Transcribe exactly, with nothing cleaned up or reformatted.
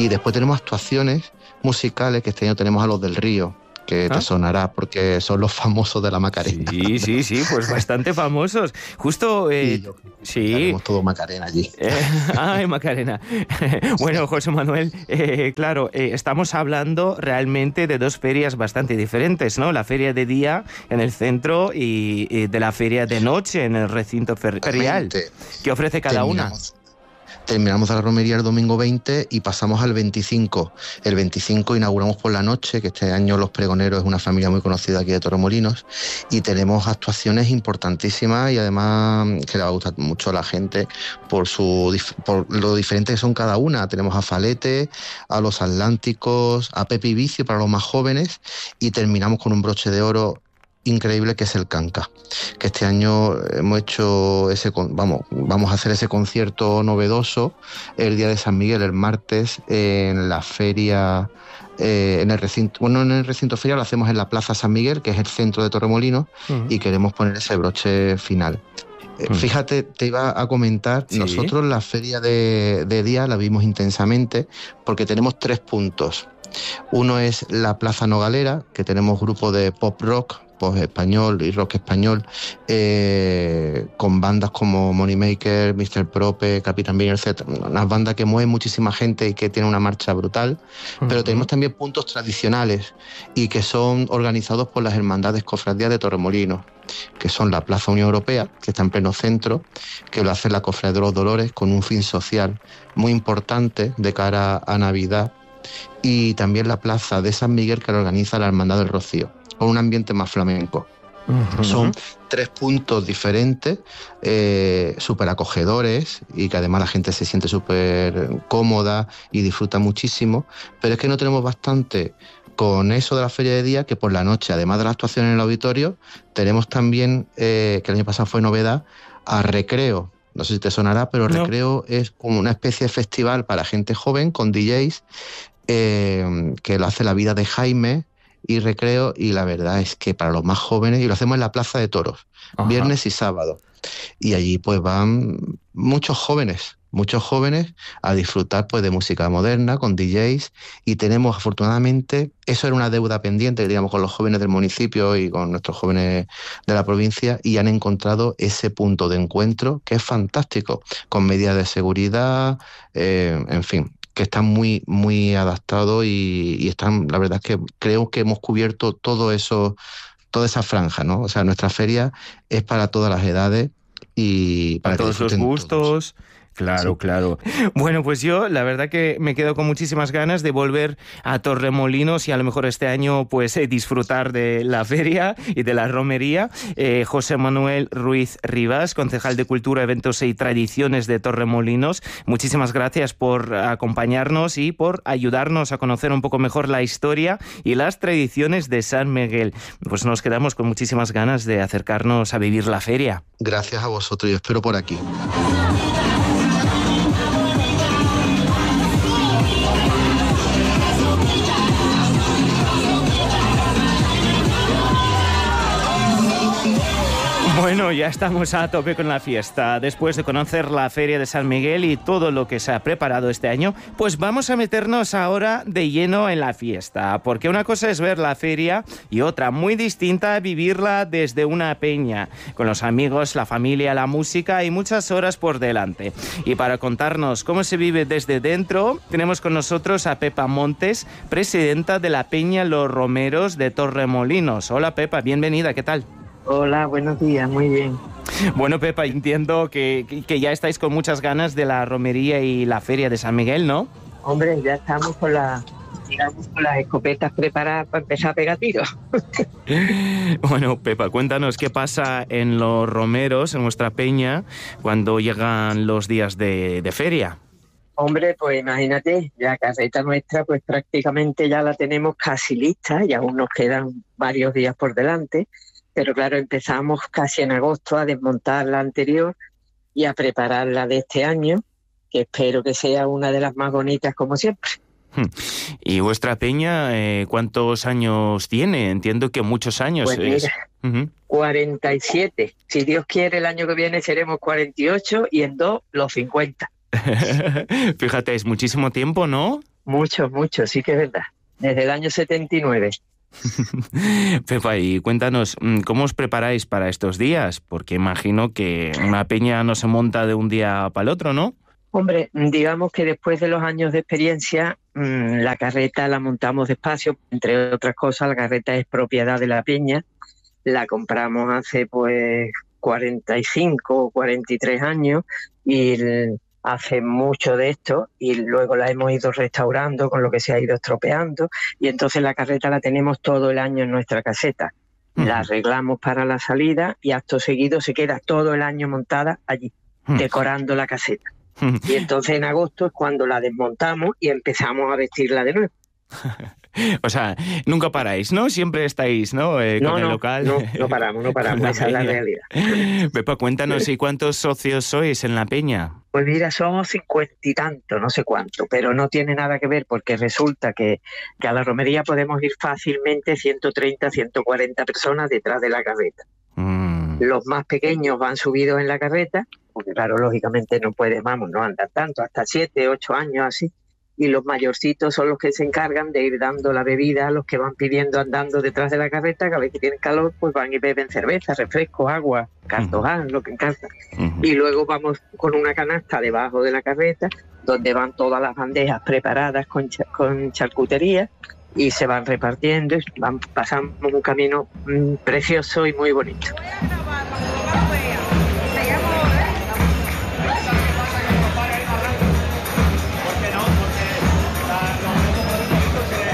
Y después tenemos actuaciones musicales, que este año tenemos a Los del Río, que te ¿Ah? sonará porque son los famosos de la Macarena. Sí, sí, sí, pues bastante famosos. Justo, eh, yo, sí. Tenemos todo Macarena allí. Eh, ay, Macarena. Bueno, José Manuel, eh, claro, eh, estamos hablando realmente de dos ferias bastante diferentes, ¿no? La feria de día en el centro y, y de la feria de noche en el recinto ferial. ¿Qué ofrece cada Terminamos. una? Terminamos la romería el domingo veinte y pasamos al veinticinco. El veinticinco inauguramos por la noche, que este año Los Pregoneros es una familia muy conocida aquí de Torremolinos, y tenemos actuaciones importantísimas y además que le va a gustar mucho a la gente por, su, por lo diferente que son cada una. Tenemos a Falete, a Los Atlánticos, a Pepe y Vicio para los más jóvenes, y terminamos con un broche de oro increíble, que es el Canca, que este año hemos hecho ese, vamos, vamos a hacer ese concierto novedoso el día de San Miguel, el martes, en la feria, eh, en el recinto, bueno, en el recinto feria lo hacemos en la Plaza San Miguel, que es el centro de Torremolinos, uh-huh. y queremos poner ese broche final. Uh-huh. Fíjate, te iba a comentar, ¿sí? Nosotros la feria de, de día la vimos intensamente porque tenemos tres puntos. Uno es la Plaza Nogalera, que tenemos grupo de pop rock, pop español y rock español, eh, con bandas como Moneymaker, mister Prope, Capitán Bean, etcétera. Unas bandas que mueven muchísima gente y que tienen una marcha brutal. Uh-huh. Pero tenemos también puntos tradicionales y que son organizados por las hermandades cofradías de Torremolinos, que son la Plaza Unión Europea, que está en pleno centro, que lo hace la Cofradía de los Dolores con un fin social muy importante de cara a Navidad, y también la Plaza de San Miguel, que lo organiza la Hermandad del Rocío, con un ambiente más flamenco. Uh-huh. Son tres puntos diferentes, eh, súper acogedores, y que además la gente se siente súper cómoda y disfruta muchísimo, pero es que no tenemos bastante con eso de la feria de día, que por la noche, además de la actuación en el auditorio, tenemos también, eh, que el año pasado fue novedad, a Recreo. No sé si te sonará, pero no. Recreo es como una especie de festival para gente joven con D Js, eh, que lo hace La Vida de Jaime y Recreo, y la verdad es que para los más jóvenes, y lo hacemos en la Plaza de Toros, Ajá. viernes y sábado, y allí pues van muchos jóvenes, muchos jóvenes a disfrutar pues de música moderna con D Js, y tenemos afortunadamente, eso era una deuda pendiente, digamos, con los jóvenes del municipio y con nuestros jóvenes de la provincia, y han encontrado ese punto de encuentro que es fantástico, con medidas de seguridad, eh, en fin, que están muy, muy adaptados y, y están, la verdad es que creo que hemos cubierto todo eso, toda esa franja, ¿no? O sea, nuestra feria es para todas las edades y para, para todos los gustos. Todos. Claro, sí. claro. Bueno, pues yo la verdad que me quedo con muchísimas ganas de volver a Torremolinos y a lo mejor este año pues eh, disfrutar de la feria y de la romería. Eh, José Manuel Ruiz Rivas, concejal de Cultura, Eventos y Tradiciones de Torremolinos, muchísimas gracias por acompañarnos y por ayudarnos a conocer un poco mejor la historia y las tradiciones de San Miguel. Pues nos quedamos con muchísimas ganas de acercarnos a vivir la feria. Gracias a vosotros, yo espero por aquí. Bueno, ya estamos a tope con la fiesta. Después de conocer la Feria de San Miguel y todo lo que se ha preparado este año, pues vamos a meternos ahora de lleno en la fiesta. Porque una cosa es ver la feria y otra, muy distinta, vivirla desde una peña, con los amigos, la familia, la música y muchas horas por delante. Y para contarnos cómo se vive desde dentro, tenemos con nosotros a Pepa Montes, presidenta de la Peña Los Romeros de Torremolinos. Hola Pepa, bienvenida, ¿qué tal? Hola, buenos días, muy bien. Bueno, Pepa, entiendo que, que ya estáis con muchas ganas de la romería y la feria de San Miguel, ¿no? Hombre, ya estamos con, la, digamos, con las escopetas preparadas para empezar a pegar tiros. Bueno, Pepa, cuéntanos qué pasa en los romeros, en vuestra peña, cuando llegan los días de, de feria. Hombre, pues imagínate, la carreta nuestra pues prácticamente ya la tenemos casi lista y aún nos quedan varios días por delante. Pero claro, empezamos casi en agosto a desmontar la anterior y a preparar la de este año, que espero que sea una de las más bonitas como siempre. ¿Y vuestra peña eh, cuántos años tiene? Entiendo que muchos años. Pues mira, es... uh-huh. cuarenta y siete. Si Dios quiere, el año que viene seremos cuarenta y ocho y en dos los cincuenta. Fíjate, es muchísimo tiempo, ¿no? muchos, muchos, sí que es verdad. Desde el año setenta y nueve. Pepa, y cuéntanos, ¿cómo os preparáis para estos días? Porque imagino que una peña no se monta de un día para el otro, ¿no? Hombre, digamos que después de los años de experiencia, mmm, la carreta la montamos despacio. Entre otras cosas, la carreta es propiedad de la peña. La compramos hace pues cuarenta y cinco o cuarenta y tres años y hace mucho de esto, y luego la hemos ido restaurando con lo que se ha ido estropeando, y entonces la carreta la tenemos todo el año en nuestra caseta. Uh-huh. La arreglamos para la salida y acto seguido se queda todo el año montada allí, uh-huh, decorando la caseta. Uh-huh. Y entonces en agosto es cuando la desmontamos y empezamos a vestirla de nuevo. O sea, nunca paráis, ¿no? Siempre estáis, ¿no? Eh, no, con el no, local. No, no paramos, no paramos, esa peña. Es la realidad. Pepa, cuéntanos, ¿y cuántos socios sois en la peña? Pues mira, somos cincuenta y tanto, no sé cuánto, pero no tiene nada que ver porque resulta que, que a la romería podemos ir fácilmente ciento treinta, ciento cuarenta personas detrás de la carreta. Mm. Los más pequeños van subidos en la carreta, porque claro, lógicamente no puedes, vamos, no andar tanto, hasta siete, ocho años así. Y los mayorcitos son los que se encargan de ir dando la bebida a los que van pidiendo andando detrás de la carreta. Cada vez que tienen calor, pues van y beben cerveza, refrescos, agua, cartoján, uh-huh, lo que encanta. Uh-huh. Y luego vamos con una canasta debajo de la carreta, donde van todas las bandejas preparadas con, ch- con charcutería, y se van repartiendo, y van, pasamos un camino mmm, precioso y muy bonito.